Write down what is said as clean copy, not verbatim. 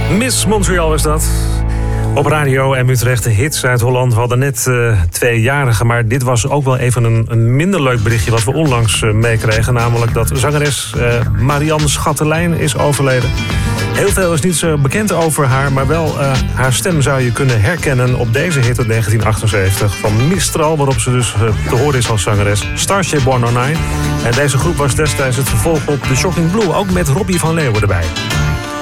Miss Montreal is dat. Op Radio en Utrecht, de hits uit Holland. We hadden net 2-jarigen, maar dit was ook wel even een minder leuk berichtje wat we onlangs meekregen. Namelijk dat zangeres Marianne Schattelijn is overleden. Heel veel is niet zo bekend over haar, maar wel haar stem zou je kunnen herkennen op deze hit uit 1978 van Mistral, waarop ze dus te horen is als zangeres. Starship 109. En deze groep was destijds het vervolg op The Shocking Blue, ook met Robbie van Leeuwen erbij.